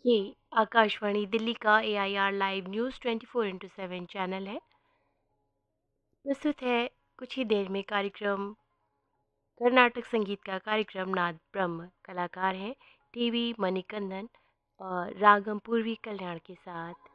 ये आकाशवाणी दिल्ली का AIR live news 24/7 channel है। प्रस्तुत है कुछ ही देर में कार्यक्रम कर्नाटक संगीत का कार्यक्रम नाद ब्रह्म। कलाकार हैं टीवी मणिकंदन और रागम पूर्वी कल्याण के साथ।